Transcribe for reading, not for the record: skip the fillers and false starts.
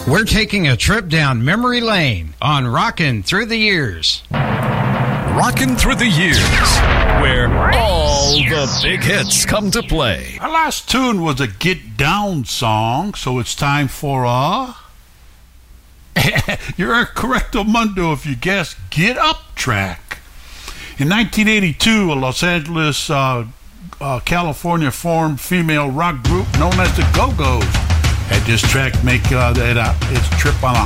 We're taking a trip down memory lane on Rockin' Through the Years. Rockin' Through the Years, where all the big hits come to play. Our last tune was a Get Down song, so it's time for you're correcto mundo if you guess Get Up track. In 1982, a Los Angeles, California formed female rock group known as the Go-Go's had this track make its trip on a